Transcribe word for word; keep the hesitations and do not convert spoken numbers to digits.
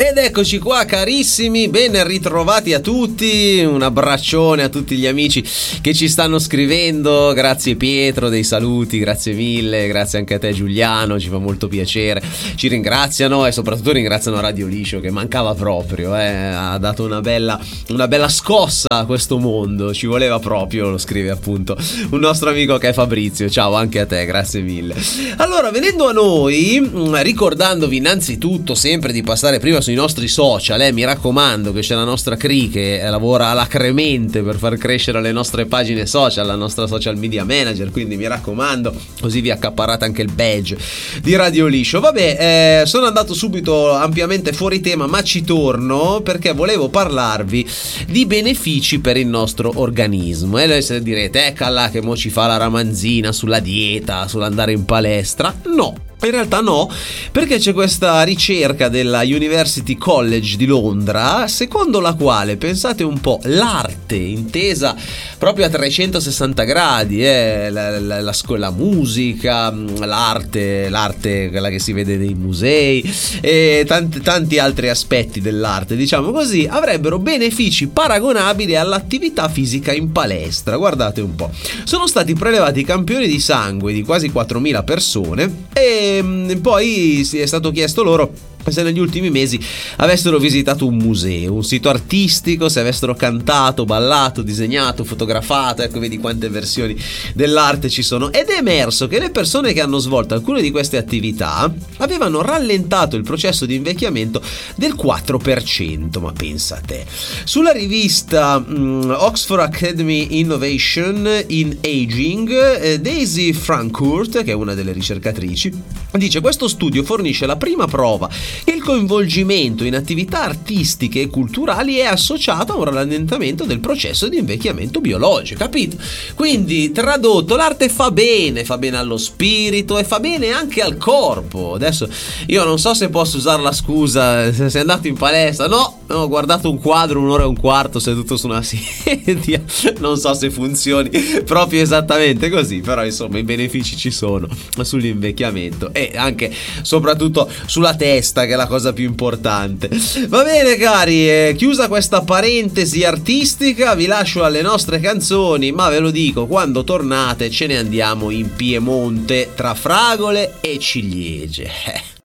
Ed eccoci qua carissimi, ben ritrovati a tutti, un abbraccione a tutti gli amici che ci stanno scrivendo, grazie Pietro dei saluti, grazie mille, grazie anche a te Giuliano, ci fa molto piacere, ci ringraziano e soprattutto ringraziano Radio Liscio che mancava proprio, eh, ha dato una bella, una bella scossa a questo mondo, ci voleva proprio, lo scrive appunto un nostro amico che è Fabrizio, ciao anche a te, grazie mille. Allora venendo a noi, ricordandovi innanzitutto sempre di passare prima sui nostri social, eh, mi raccomando che c'è la nostra Cri che lavora alacremente per far crescere le nostre pagine social, la nostra social media manager, quindi mi raccomando, così vi accaparrate anche il badge di Radio Liscio. Vabbè, eh, sono andato subito ampiamente fuori tema, ma ci torno perché volevo parlarvi di benefici per il nostro organismo. E adesso direte, ecco là che mo ci fa la ramanzina sulla dieta, sull'andare in palestra. No, in realtà no, perché c'è questa ricerca della University College di Londra, secondo la quale, pensate un po', l'arte intesa proprio a trecentosessanta gradi, eh, la, la, la, la musica, l'arte, l'arte quella che si vede nei musei e tanti, tanti altri aspetti dell'arte, diciamo così, avrebbero benefici paragonabili all'attività fisica in palestra. Guardate un po', sono stati prelevati campioni di sangue di quasi quattromila persone e poi è stato chiesto loro se negli ultimi mesi avessero visitato un museo, un sito artistico, se avessero cantato, ballato, disegnato, fotografato, ecco vedi quante versioni dell'arte ci sono, ed è emerso che le persone che hanno svolto alcune di queste attività avevano rallentato il processo di invecchiamento del quattro per cento, ma pensa a te. Sulla rivista mh, Oxford Academy Innovation in Aging, eh, Daisy Francourt, che è una delle ricercatrici, dice: questo studio fornisce la prima prova che il coinvolgimento in attività artistiche e culturali è associato a un rallentamento del processo di invecchiamento biologico, capito? Quindi tradotto, l'arte fa bene, fa bene allo spirito e fa bene anche al corpo. Adesso io non so se posso usare la scusa, se sei andato in palestra, no, ho guardato un quadro un'ora e un quarto seduto su una sedia, non so se funzioni proprio esattamente così, però insomma i benefici ci sono sull'invecchiamento e anche soprattutto sulla testa, che è la cosa più importante. Va bene cari, eh, chiusa questa parentesi artistica, vi lascio alle nostre canzoni, ma ve lo dico, quando tornate ce ne andiamo in Piemonte tra fragole e ciliegie.